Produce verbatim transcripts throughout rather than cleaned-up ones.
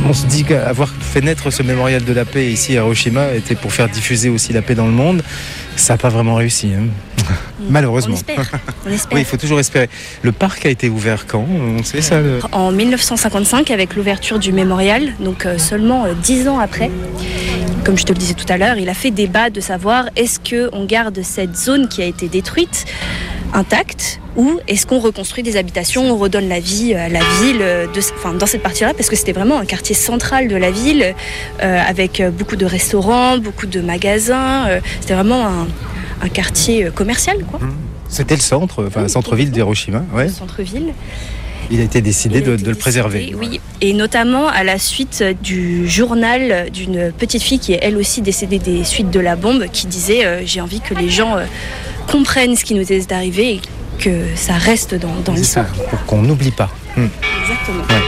on se dit qu'avoir fait naître ce mémorial de la paix ici à Hiroshima était pour faire diffuser aussi la paix dans le monde. Ça n'a pas vraiment réussi, hein. Malheureusement. On espère. On espère. Oui, il faut toujours espérer. Le parc a été ouvert quand ? On sait ça le... En dix-neuf cent cinquante-cinq, avec l'ouverture du mémorial, donc euh, seulement euh, dix ans après. Comme je te le disais tout à l'heure, il a fait débat de savoir est-ce qu'on garde cette zone qui a été détruite intacte ou est-ce qu'on reconstruit des habitations, on redonne la vie à la ville de, enfin, dans cette partie-là, parce que c'était vraiment un quartier central de la ville euh, avec beaucoup de restaurants, beaucoup de magasins. Euh, c'était vraiment un, un quartier commercial, quoi. C'était le centre, enfin oui, centre-ville d'Hiroshima. Ouais. Le centre-ville. Il a été décidé Il a de, été de le décidé, préserver. Oui, et notamment à la suite du journal d'une petite fille qui est elle aussi décédée des suites de la bombe, qui disait euh, j'ai envie que les gens euh, comprennent ce qui nous est arrivé et que ça reste dans, dans C'est l'histoire. ça, pour qu'on n'oublie pas. Hum. Exactement. Ouais.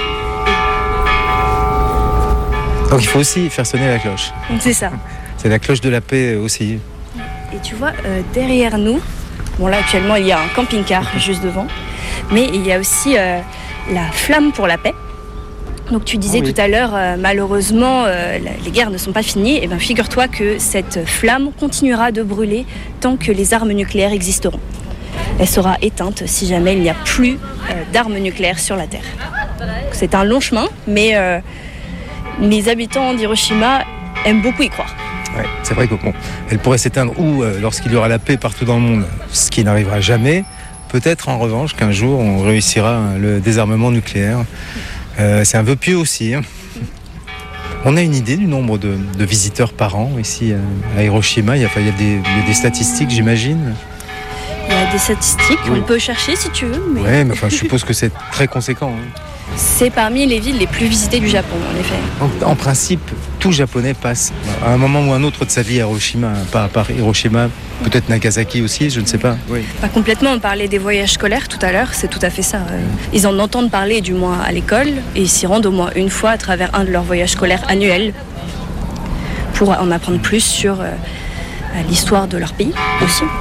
Donc il faut aussi faire sonner la cloche. C'est ça. C'est la cloche de la paix aussi. Et tu vois, euh, derrière nous, bon là actuellement il y a un camping-car juste devant, mais il y a aussi euh, la flamme pour la paix. Donc tu disais oh oui. tout à l'heure, euh, malheureusement, euh, la, les guerres ne sont pas finies. Et bien figure-toi que cette flamme continuera de brûler tant que les armes nucléaires existeront. Elle sera éteinte si jamais il n'y a plus euh, d'armes nucléaires sur la Terre. C'est un long chemin, mais euh, les habitants d'Hiroshima aiment beaucoup y croire. Ouais, c'est vrai que bon, elle pourrait s'éteindre ou euh, lorsqu'il y aura la paix partout dans le monde, ce qui n'arrivera jamais. Peut-être en revanche qu'un jour on réussira hein, le désarmement nucléaire. Euh, c'est un vœu pieux aussi. Hein. On a une idée du nombre de, de visiteurs par an ici euh, à Hiroshima. Il y a, enfin, il y a, des, il y a des statistiques, j'imagine. Il y a des statistiques, oui. On peut chercher si tu veux. Mais... Oui, mais enfin, je suppose que c'est très conséquent. Hein. C'est parmi les villes les plus visitées du Japon, en effet. En, en principe, tout Japonais passe à un moment ou un autre de sa vie à Hiroshima, pas à part Hiroshima, peut-être Nagasaki aussi, je ne sais pas. Oui. Pas complètement, on parlait des voyages scolaires tout à l'heure, c'est tout à fait ça. Ils en entendent parler du moins à l'école et ils s'y rendent au moins une fois à travers un de leurs voyages scolaires annuels pour en apprendre plus sur euh, l'histoire de leur pays aussi.